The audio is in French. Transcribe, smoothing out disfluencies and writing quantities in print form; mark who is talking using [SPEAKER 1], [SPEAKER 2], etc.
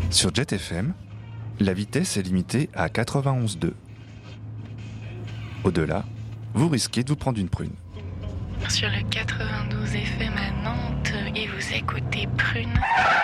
[SPEAKER 1] Sur Jet FM, la vitesse est limitée à 91,2. Au-delà, vous risquez de vous prendre une prune.
[SPEAKER 2] Sur le 92 FM à Nantes et vous écoutez Prune.